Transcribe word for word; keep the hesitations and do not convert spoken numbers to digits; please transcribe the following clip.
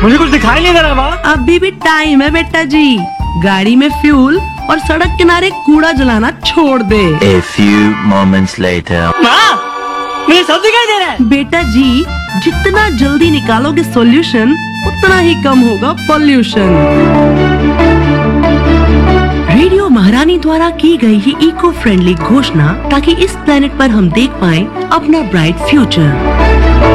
मुझे कुछ दिखाई नहीं दे रहा माँ। अभी भी टाइम है बेटा जी, गाड़ी में फ्यूल और सड़क किनारे कूड़ा जलाना छोड़ दे। A few moments later. माँ, मुझे सब दिखाई दे रहा है। बेटा जी, जितना जल्दी निकालोगे सॉल्यूशन उतना ही कम होगा पॉल्यूशन। रेडियो महारानी द्वारा की गई ही इको फ्रेंडली घोषणा, ताकि इस प्लेनेट पर हम देख पाएं अपना ब्राइट फ्यूचर।